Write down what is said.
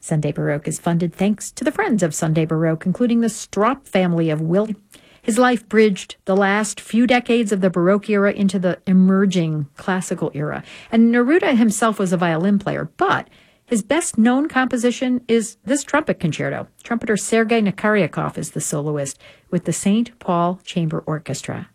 Sunday Baroque is funded thanks to the friends of Sunday Baroque, including the Straup family of Will. His life bridged the last few decades of the Baroque era into the emerging classical era. And Neruda himself was a violin player, but his best-known composition is this trumpet concerto. Trumpeter Sergei Nakaryakov is the soloist with the St. Paul Chamber Orchestra.